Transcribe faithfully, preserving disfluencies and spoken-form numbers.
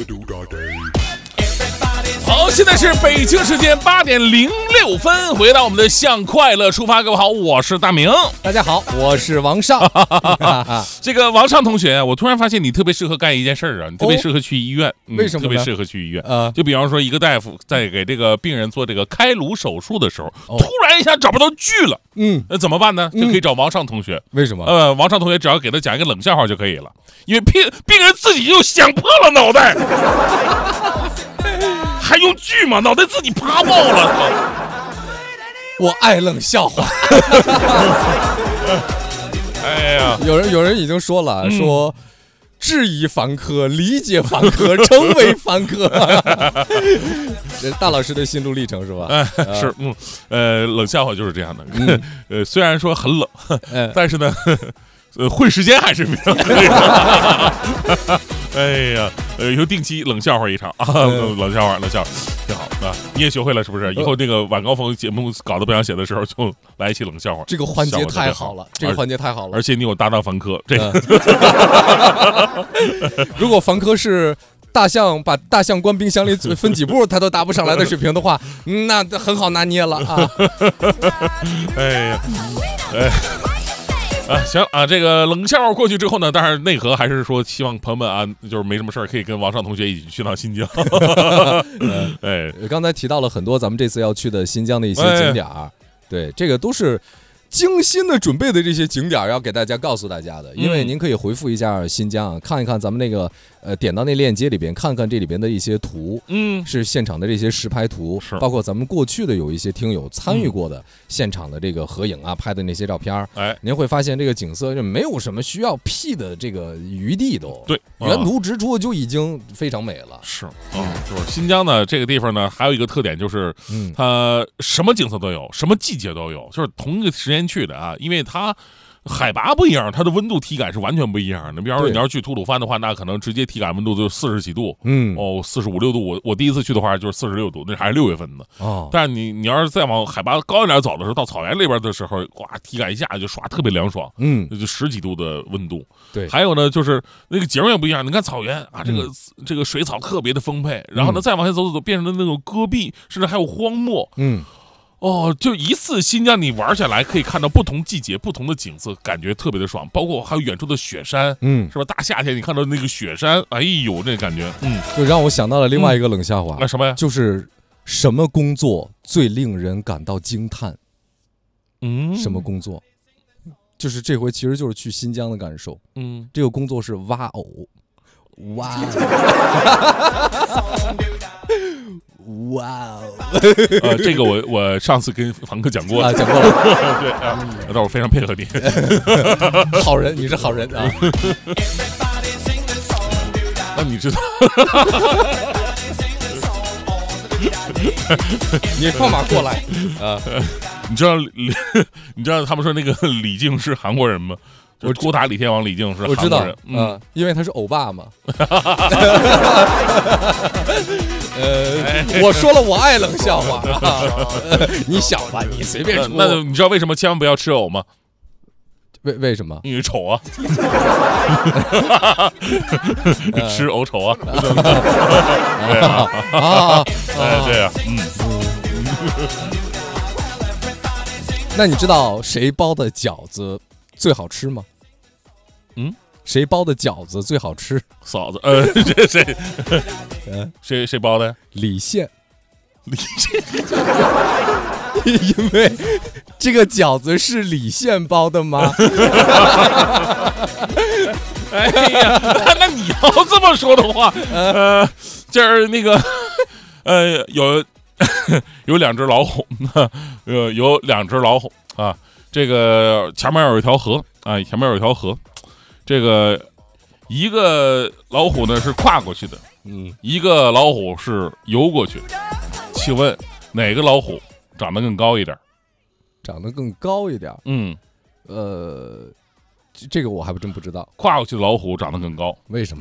好，现在是北京时间八点零六分，回到我们的向快乐出发，各位好，我是大明。 大家好，我是王尚。 这个王尚同学，我突然发现你特别适合干一件事儿啊，你特别适合去医院。哦嗯、为什么？ 特别适合去医院啊、呃！ 就比方说，一个大夫在给这个病人做这个开颅手术的时候，哦、突然一下找不到剧了， 嗯， 那怎么办呢？就可以找王尚同学。 嗯、为什么？ 呃，王尚同学只要给他讲一个冷笑话就可以了，因为病病人自己就想破了脑袋。还用剧吗？脑袋自己趴爆了。 我爱冷笑话。 哎呀， 有人有人已经说了，嗯、说质疑凡科，理解凡科，成为凡科。这大老师的心路历程是吧？ 哎，是，嗯，呃，冷笑话就是这样的。嗯、呃，虽然说很冷，嗯、但是呢。呃，混时间还是比较可以的。哎呀，呃，以后定期冷笑话一场啊，冷笑话，冷笑话，挺好啊。你也学会了是不是？以后那个晚高峰节目稿子不想写的时候，就来一期冷笑话。 这个环节太好了，这个环节太好了。 而且你有搭档凡科，这个。 如果凡科是大象把大象关冰箱里分几步，他都搭不上来的水平的话，那很好拿捏了啊。 哎呀，哎。啊，行啊，这个冷笑话过去之后呢，当然内核还是说希望朋友们啊，就是没什么事儿可以跟王尚同学一起去趟新疆。哎， 刚才提到了很多咱们这次要去的新疆的一些景点儿，哎、对，这个都是精心的准备的这些景点要给大家告诉大家的，因为您可以回复一下新疆，看一看咱们那个呃点到那链接里边，看看这里边的一些图，嗯，是现场的这些实拍图，包括咱们过去的有一些听友参与过的现场的这个合影啊，拍的那些照片，哎，您会发现这个景色就没有什么需要 P 的这个余地都， 对， 原图直出就已经非常美了。 是，嗯，就是新疆呢这个地方呢，还有一个特点就是，嗯，它什么景色都有，什么季节都有，就是同一个时间去的啊，因为它海拔不一样，它的温度体感是完全不一样的。比方说你要去吐鲁番的话，那可能直接体感温度就四十几度，嗯，哦，四十五六度。我我第一次去的话就是四十六度，那还是六月份的。哦，但是你你要是再往海拔高一点走的时候，到草原那边的时候，哇，体感一下就唰特别凉爽，嗯，就十几度的温度。 对， 还有呢，就是那个景也不一样。你看草原啊，这个、嗯、这个水草特别的丰沛，然后呢再往下走走走，变成了那种戈壁，甚至还有荒漠，嗯。哦，就一次新疆你玩下来，可以看到不同季节、不同的景色，感觉特别的爽。包括还有远处的雪山，嗯，是吧？大夏天你看到那个雪山，哎呦，那感觉，嗯， 就让我想到了另外一个冷笑话。 那、嗯、什么呀？ 就是什么工作最令人感到惊叹？嗯，什么工作？就是这回其实就是去新疆的感受。嗯，这个工作是挖藕，挖。哇哦！ 呃，这个我我上次跟房客讲过了， 啊、讲过了。 对啊，但是我非常配合你。 好人，你是好人啊。 那你知道？ 你放马过来啊！ 你知道你知道他们说那个李靖是韩国人吗？我郭塔李天王李靖是韩国人， 我知道，嗯、呃，因为他是欧巴嘛。呃，我说了我爱冷笑话，你小吧，你随便说。 那你知道为什么千万不要吃藕吗？ 为为什么？ 因为丑啊！吃藕丑啊！对啊，啊，哎，对啊，嗯。 那你知道谁包的饺子最好吃吗？嗯，谁包的饺子最好吃？ 嫂子，呃，这谁？嗯，谁谁包的？ 李现。 李现， 因为这个饺子是李现包的吗？ 哎呀，那你要这么说的话，呃，这儿那个，呃，有有两只老虎，呃，有两只老虎啊，这个前面有一条河啊，前面有一条河。这个一个老虎呢是跨过去的，嗯，一个老虎是游过去。请问哪个老虎长得更高一点？ 长得更高一点？嗯，呃，这个我还真不知道。 跨过去的老虎长得更高， 为什么？